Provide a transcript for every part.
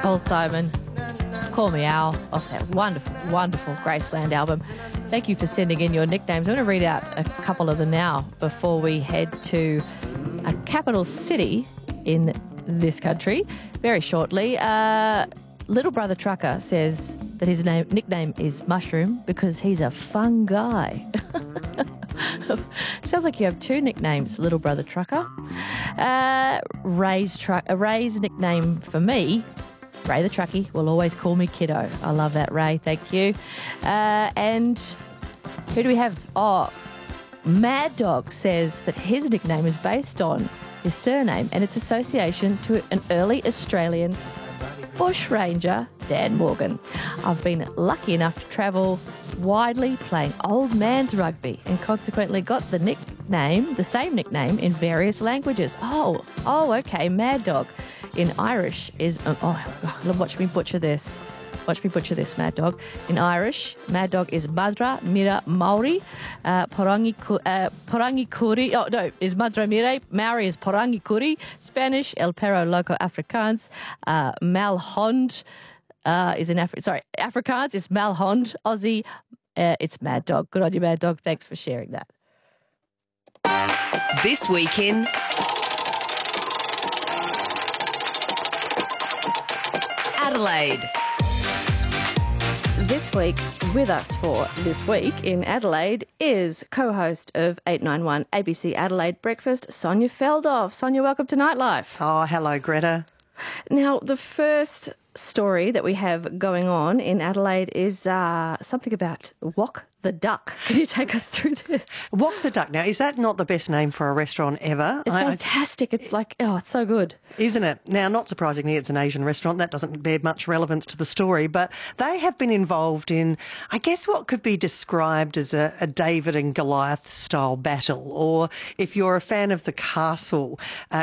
Paul Simon, Call Me Al, off that wonderful, wonderful Graceland album. Thank you for sending in your nicknames. I'm going to read out a couple of them now before we head to a capital city in this country very shortly. Little Brother Trucker says that his nickname is Mushroom because he's a fun guy. Sounds like you have two nicknames, Little Brother Trucker. Ray's nickname for me, Ray the Truckie, will always call me Kiddo. I love that, Ray. Thank you. And who do we have? Oh, Mad Dog says that his nickname is based on his surname and its association to an early Australian bushranger, Dan Morgan. I've been lucky enough to travel widely playing old man's rugby and consequently got the same nickname in various languages. Oh, okay, Mad Dog in Irish is, watch me butcher this. Watch me butcher this, Mad Dog. In Irish, Mad Dog is Madra Mira Maori. Porangi Kuri. Oh, no, is Madra Mire. Maori is Porangi Kuri. Spanish, El Perro Loco Afrikaans. Malhond is in Afrikaans is Malhond. Aussie, it's Mad Dog. Good on you, Mad Dog. Thanks for sharing that. This Week in Adelaide. This week, with us for This Week in Adelaide is co-host of 891 ABC Adelaide Breakfast, Sonia Feldhoff. Sonia, welcome to Nightlife. Oh, hello, Greta. Now, the first story that we have going on in Adelaide is something about Wok the Duck. Can you take us through this? Wok the Duck. Now, is that not the best name for a restaurant ever? It's fantastic. It's like, it's so good. Isn't it? Now, not surprisingly, it's an Asian restaurant. That doesn't bear much relevance to the story, but they have been involved in, I guess, what could be described as a David and Goliath style battle, or if you're a fan of The Castle,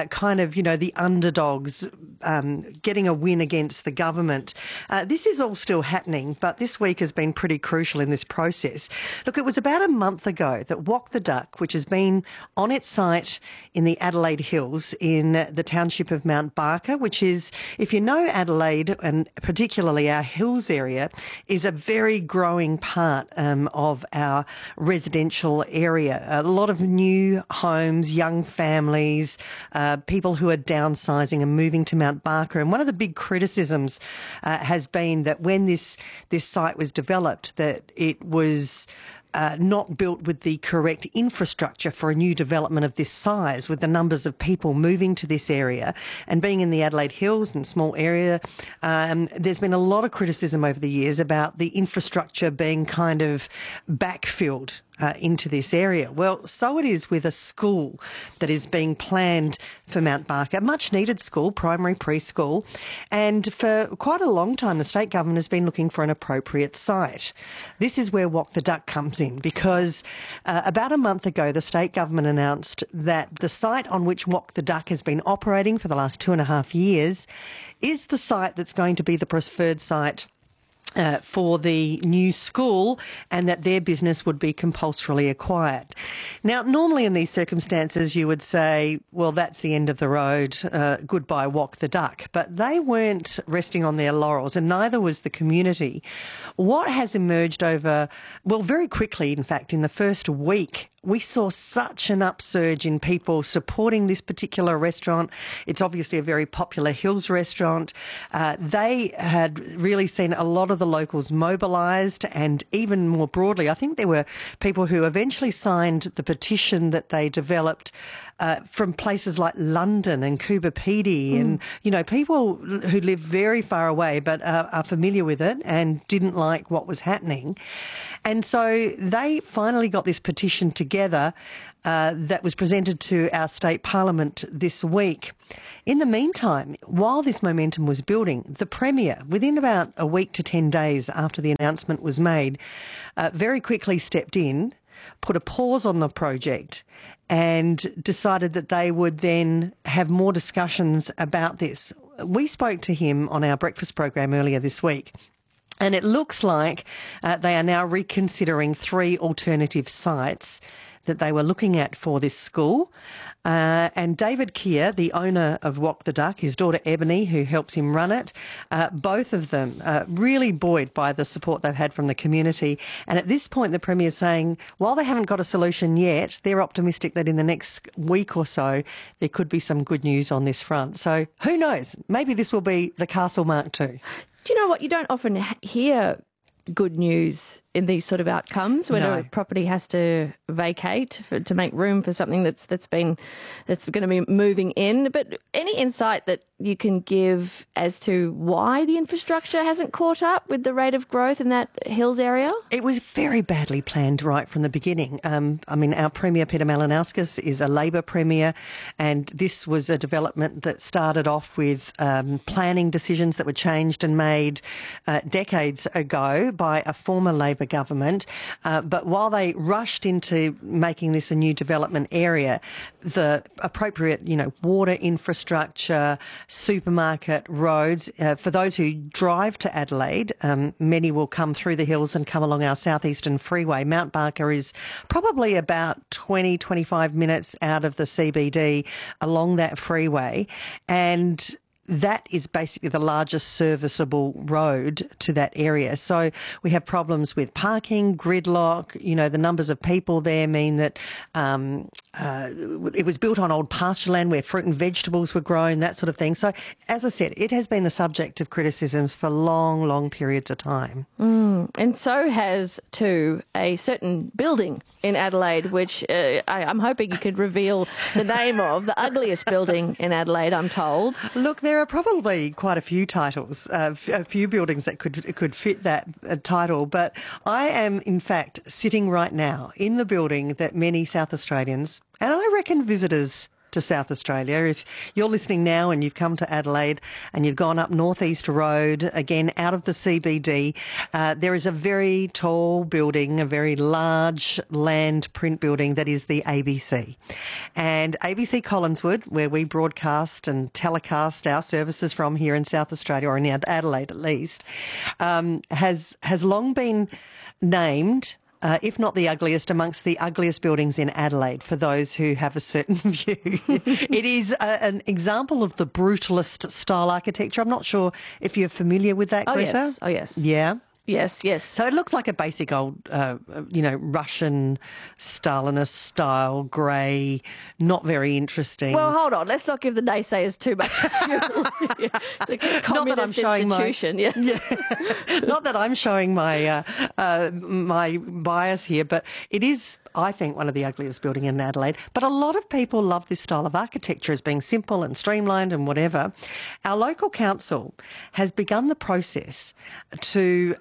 the underdogs getting a win against the government. This is all still happening, but this week has been pretty crucial in this process. Look, it was about a month ago that Wok the Duck, which has been on its site in the Adelaide Hills in the township of Mount Barker, which is, if you know Adelaide, and particularly our hills area, is a very growing part of our residential area. A lot of new homes, young families, people who are downsizing and moving to Mount Barker. And one of the big criticisms has been that when this site was developed, that it was not built with the correct infrastructure for a new development of this size, with the numbers of people moving to this area and being in the Adelaide Hills and small area. There's been a lot of criticism over the years about the infrastructure being kind of backfilled into this area. Well, so it is with a school that is being planned for Mount Barker, a much needed school, primary preschool, and for quite a long time the state government has been looking for an appropriate site. This is where Wok the Duck comes in, because about a month ago the state government announced that the site on which Wok the Duck has been operating for the last 2.5 years is the site that's going to be the preferred site for the new school, and that their business would be compulsorily acquired. Now, normally in these circumstances you would say, well, that's the end of the road, goodbye Wok the Duck. But they weren't resting on their laurels, and neither was the community. What has emerged very quickly, in fact, in the first week, we saw such an upsurge in people supporting this particular restaurant. It's obviously a very popular Hills restaurant. They had really seen a lot of the locals mobilised, and even more broadly, I think there were people who eventually signed the petition that they developed from places like London and Coober Pedy and, people who live very far away but are familiar with it and didn't like what was happening. And so they finally got this petition together that was presented to our state parliament this week. In the meantime, while this momentum was building, the Premier, within about a week to 10 days after the announcement was made, very quickly stepped in, put a pause on the project and decided that they would then have more discussions about this. We spoke to him on our breakfast program earlier this week, and it looks like they are now reconsidering 3 alternative sites that they were looking at for this school. And David Keir, the owner of Walk the Duck, his daughter Ebony, who helps him run it, both of them really buoyed by the support they've had from the community. And at this point, the Premier's saying, while they haven't got a solution yet, they're optimistic that in the next week or so, there could be some good news on this front. So who knows? Maybe this will be the Castle Mark II. Do you know what? You don't often hear good news in these sort of outcomes when No. a property has to vacate to make room for something that's going to be moving in. But any insight that you can give as to why the infrastructure hasn't caught up with the rate of growth in that Hills area? It was very badly planned right from the beginning. Our Premier, Peter Malinauskas, is a Labor Premier, and this was a development that started off with planning decisions that were changed and made decades ago by a former Labor government. But while they rushed into making this a new development area, the appropriate, water infrastructure, supermarket, roads, for those who drive to Adelaide, many will come through the hills and come along our southeastern freeway. Mount Barker is probably about 20-25 minutes out of the CBD along that freeway, and that is basically the largest serviceable road to that area. So we have problems with parking, gridlock. The numbers of people there mean that it was built on old pasture land where fruit and vegetables were grown, that sort of thing. So, as I said, it has been the subject of criticisms for long, long periods of time. And so has, too, a certain building in Adelaide, which I'm hoping you could reveal the name of, the ugliest building in Adelaide, I'm told. Look, there are probably quite a few titles, a few buildings that could fit that title, but I am, in fact, sitting right now in the building that many South Australians, and I reckon visitors to South Australia, if you're listening now and you've come to Adelaide and you've gone up North East Road, again out of the CBD, there is a very tall building, a very large land print building that is the ABC. And ABC Collinswood, where we broadcast and telecast our services from here in South Australia, or in Adelaide at least, has long been named if not the ugliest, amongst the ugliest buildings in Adelaide, for those who have a certain view. It is an example of the brutalist style architecture. I'm not sure if you're familiar with that, Greta. Oh, yes. Yeah? Yes. So it looks like a basic old, Russian Stalinist style, grey, not very interesting. Well, hold on. Let's not give the naysayers too much fuel. It's a communist institution. Not that I'm showing my my bias here, but it is, I think, one of the ugliest buildings in Adelaide. But a lot of people love this style of architecture as being simple and streamlined and whatever. Our local council has begun the process to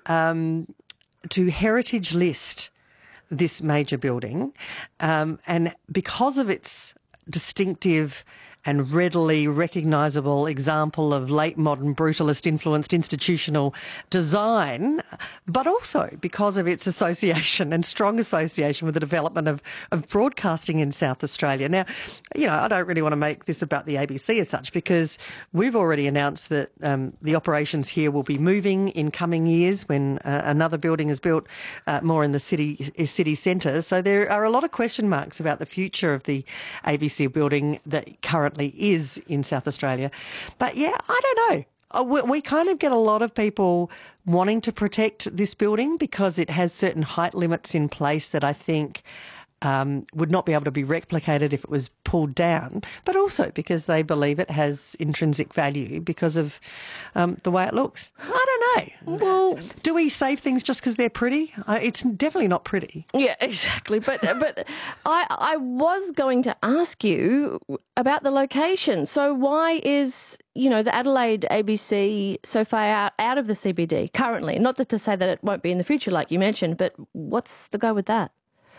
heritage list this major building, and because of its distinctive and readily recognisable example of late modern brutalist influenced institutional design, but also because of its association and strong association with the development of broadcasting in South Australia. Now, I don't really want to make this about the ABC as such, because we've already announced that the operations here will be moving in coming years when another building is built more in the city centre. So there are a lot of question marks about the future of the ABC building that currently is in South Australia. But yeah, I don't know. We kind of get a lot of people wanting to protect this building because it has certain height limits in place that I think would not be able to be replicated if it was pulled down, but also because they believe it has intrinsic value because of the way it looks. I don't know. Well, do we save things just because they're pretty? It's definitely not pretty. Yeah, exactly. But I was going to ask you about the location. So why is the Adelaide ABC so far out of the CBD currently? Not to say that it won't be in the future, like you mentioned, but what's the go with that?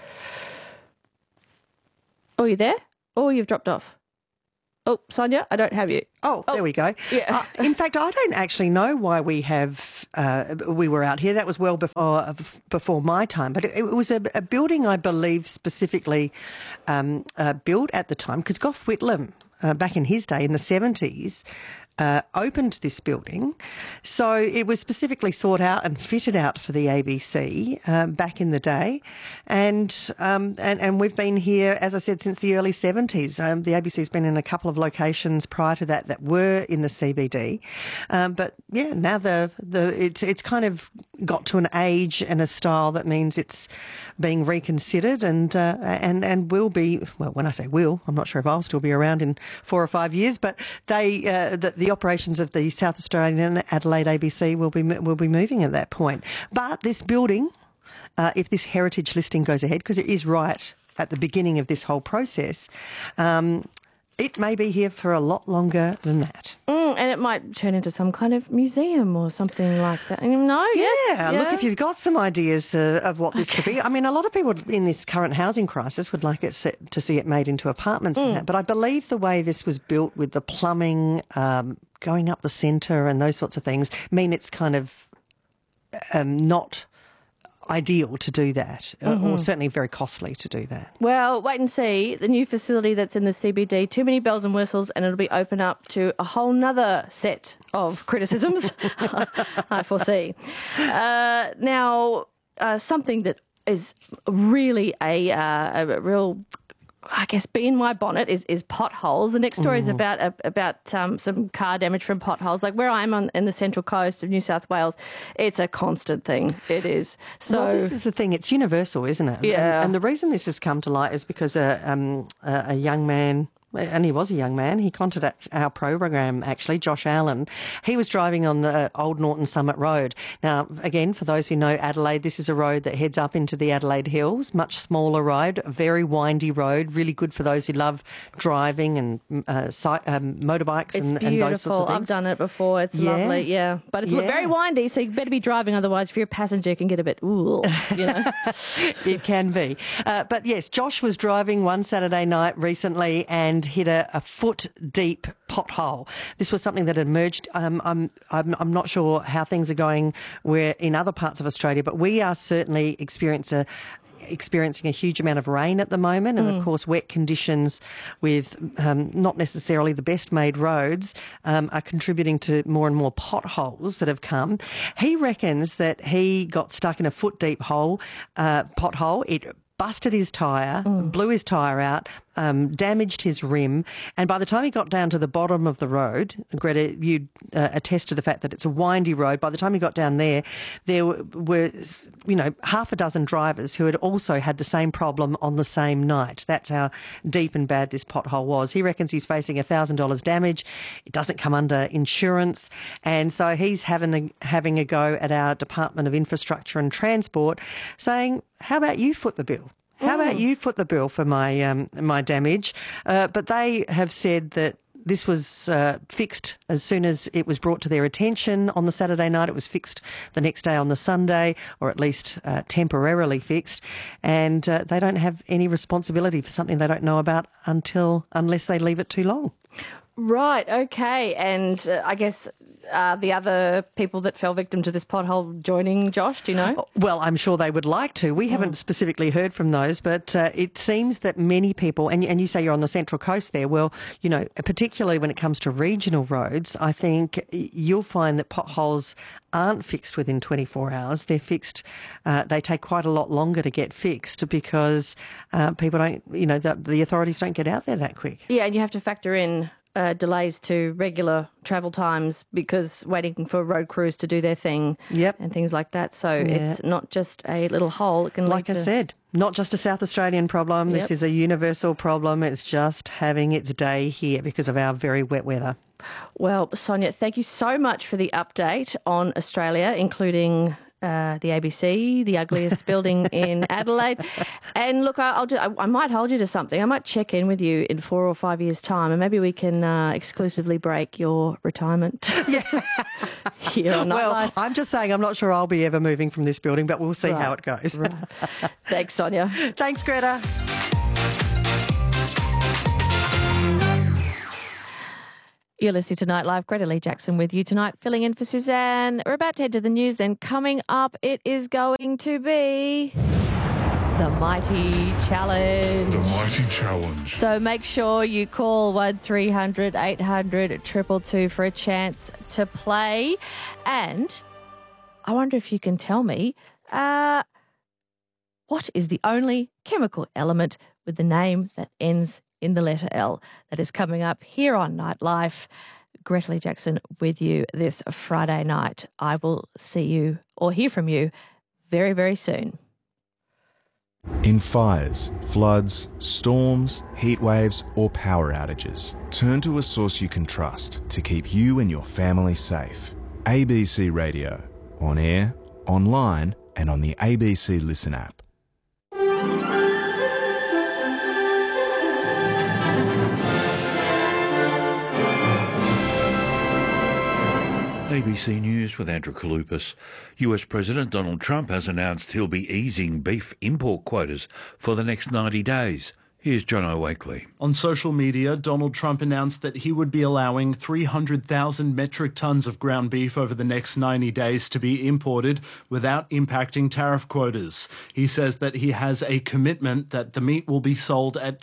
Oh, you there? Oh, you've dropped off. Oh, Sonia, I don't have you. Oh, there we go. Yeah. In fact, I don't actually know why we were out here. That was well before my time. But it was a building, I believe, specifically built at the time, because Gough Whitlam, back in his day in the 70s, opened this building. So it was specifically sought out and fitted out for the ABC back in the day. And we've been here, as I said, since the early 70s. The ABC's been in a couple of locations prior to that were in the CBD. But yeah, now it's kind of got to an age and a style that means it's being reconsidered and will be, well, when I say will, I'm not sure if I'll still be around in 4 or 5 years, but the operations of the South Australian Adelaide ABC will be moving at that point. But this building, if this heritage listing goes ahead, because it is right at the beginning of this whole process, it may be here for a lot longer than that. And it might turn into some kind of museum or something like that. No? Yeah, look, if you've got some ideas of what this could be. I mean, a lot of people in this current housing crisis would like it to see it made into apartments and that. But I believe the way this was built with the plumbing going up the centre and those sorts of things mean it's kind of not ideal to do that, or certainly very costly to do that. Well, wait and see. The new facility that's in the CBD, too many bells and whistles, and it'll be open up to a whole nother set of criticisms, I foresee. Now, something that is really a real, I guess, bee in my bonnet is potholes. The next story is about some car damage from potholes. Like where I am in the Central Coast of New South Wales, it's a constant thing. It is. So well, this is the thing. It's universal, isn't it? Yeah. And the reason this has come to light is because a young man, and he was a young man, he contacted our program, actually, Josh Allen. He was driving on the Old Norton Summit Road. Now, again, for those who know Adelaide, this is a road that heads up into the Adelaide Hills, much smaller road, a very windy road, really good for those who love driving and motorbikes and those sorts of things. I've done it before. It's lovely, yeah. But it's very windy, so you better be driving, otherwise if you're a passenger, it can get a bit, It can be. But yes, Josh was driving one Saturday night recently and hit a foot-deep pothole. This was something that had emerged. I'm not sure how things are going in other parts of Australia, but we are certainly experiencing a huge amount of rain at the moment, and of course wet conditions with not necessarily the best made roads are contributing to more and more potholes that have come. He reckons that he got stuck in a foot deep pothole. It busted his tyre, blew his tyre out, damaged his rim, and by the time he got down to the bottom of the road, Greta, you'd attest to the fact that it's a windy road. By the time he got down there were half a dozen drivers who had also had the same problem on the same night. That's how deep and bad this pothole was. He reckons he's facing $1,000 damage. It doesn't come under insurance, and so he's having a go at our Department of Infrastructure and Transport, saying, how about you foot the bill? How about you foot the bill for my my damage? But they have said that this was fixed as soon as it was brought to their attention on the Saturday night. It was fixed the next day on the Sunday, or at least temporarily fixed. And they don't have any responsibility for something they don't know about unless they leave it too long. Right, okay. And I guess the other people that fell victim to this pothole joining Josh, do you know? Well, I'm sure they would like to. We haven't specifically heard from those, but it seems that many people, and you say you're on the Central Coast there, well, particularly when it comes to regional roads, I think you'll find that potholes aren't fixed within 24 hours. They're fixed, they take quite a lot longer to get fixed because people don't, the authorities don't get out there that quick. Yeah, and you have to factor in delays to regular travel times because waiting for road crews to do their thing and things like that. So it's not just a little hole. It can like I said, not just a South Australian problem. This is a universal problem. It's just having its day here because of our very wet weather. Well, Sonia, thank you so much for the update on Australia, including the ABC, the ugliest building in Adelaide. And look, I might hold you to something. I might check in with you in 4 or 5 years' time, and maybe we can exclusively break your retirement. Here on Nightlife. I'm just saying I'm not sure I'll be ever moving from this building, but we'll see how it goes. Right. Thanks, Sonia. Thanks, Greta. You're listening to Nightlife. Greta Lee Jackson with you tonight, filling in for Suzanne. We're about to head to the news, then coming up it is going to be... The Mighty Challenge. The Mighty Challenge. So make sure you call 1300 800 222 for a chance to play. And I wonder if you can tell me, what is the only chemical element with the name that ends in the letter L? That is coming up here on Nightlife. Greta Lee Jackson with you this Friday night. I will see you or hear from you very, very soon. In fires, floods, storms, heat waves or power outages, turn to a source you can trust to keep you and your family safe. ABC Radio. On air, online and on the ABC Listen app. ABC News with Andrew Kalupas. US President Donald Trump has announced he'll be easing beef import quotas for the next 90 days. Here's John O'Wakely. On social media, Donald Trump announced that he would be allowing 300,000 metric tons of ground beef over the next 90 days to be imported without impacting tariff quotas. He says that he has a commitment that the meat will be sold at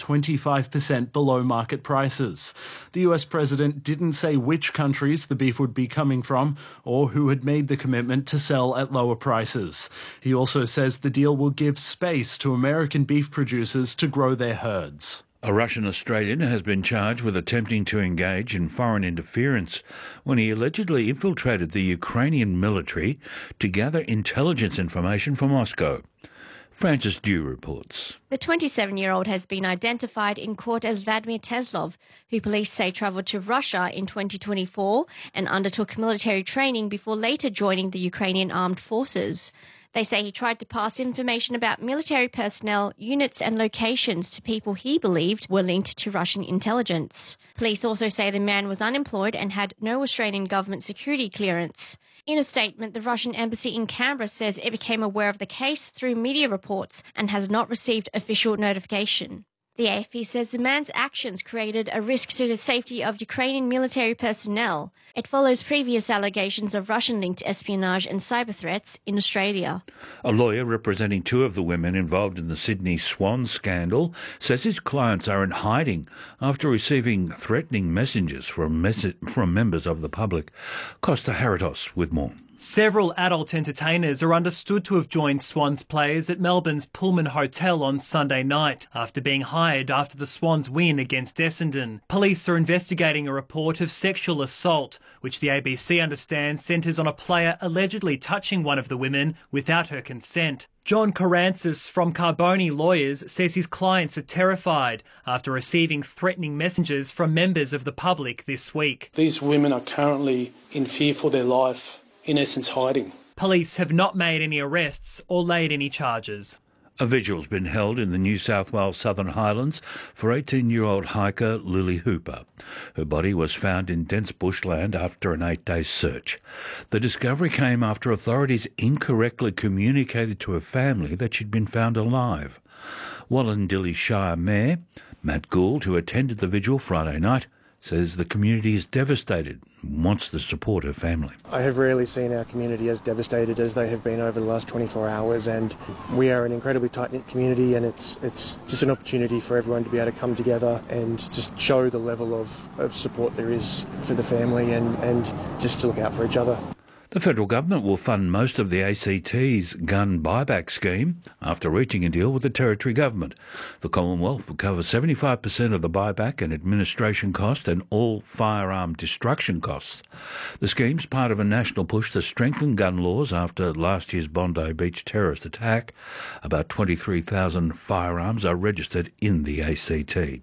25% below market prices. The US president didn't say which countries the beef would be coming from or who had made the commitment to sell at lower prices. He also says the deal will give space to American beef producers to grow their herds. A Russian Australian has been charged with attempting to engage in foreign interference when he allegedly infiltrated the Ukrainian military to gather intelligence information from Moscow. Francis Dew reports. The 27-year-old has been identified in court as Vladimir Teslov, who police say travelled to Russia in 2024 and undertook military training before later joining the Ukrainian armed forces. They say he tried to pass information about military personnel, units and locations to people he believed were linked to Russian intelligence. Police also say the man was unemployed and had no Australian government security clearance. In a statement, the Russian embassy in Canberra says it became aware of the case through media reports and has not received official notification. The AFP says the man's actions created a risk to the safety of Ukrainian military personnel. It follows previous allegations of Russian-linked espionage and cyber threats in Australia. A lawyer representing two of the women involved in the Sydney Swan scandal says his clients are in hiding after receiving threatening messages from members of the public. Costa Haratos with more. Several adult entertainers are understood to have joined Swans players at Melbourne's Pullman Hotel on Sunday night after being hired after the Swans win against Essendon. Police are investigating a report of sexual assault, which the ABC understands centres on a player allegedly touching one of the women without her consent. John Karantzis from Carboni Lawyers says his clients are terrified after receiving threatening messages from members of the public this week. These women are currently in fear for their life. In essence, hiding. Police have not made any arrests or laid any charges. A vigil's been held in the New South Wales Southern Highlands for 18-year-old hiker Lily Hooper. Her body was found in dense bushland after an 8-day search. The discovery came after authorities incorrectly communicated to her family that she'd been found alive. Wallandilly Shire Mayor Matt Gould, who attended the vigil Friday night, says the community is devastated and wants to support her family. I have rarely seen our community as devastated as they have been over the last 24 hours, and we are an incredibly tight-knit community, and it's just an opportunity for everyone to be able to come together and just show the level of support there is for the family and just to look out for each other. The federal government will fund most of the ACT's gun buyback scheme after reaching a deal with the territory government. The Commonwealth will cover 75% of the buyback and administration cost and all firearm destruction costs. The scheme's part of a national push to strengthen gun laws after last year's Bondi Beach terrorist attack. About 23,000 firearms are registered in the ACT.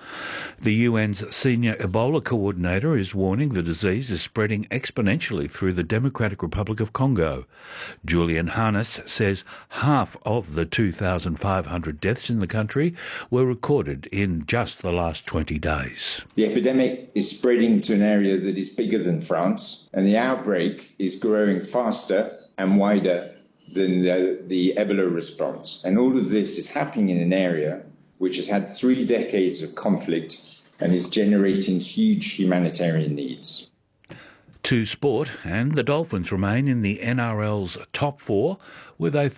The UN's senior Ebola coordinator is warning the disease is spreading exponentially through the Democratic Republic of Congo. Julian Harness says half of the 2,500 deaths in the country were recorded in just the last 20 days. The epidemic is spreading to an area that is bigger than France, and the outbreak is growing faster and wider than the Ebola response. And all of this is happening in an area which has had 3 decades of conflict and is generating huge humanitarian needs. To sport, and the Dolphins remain in the NRL's top 4 with a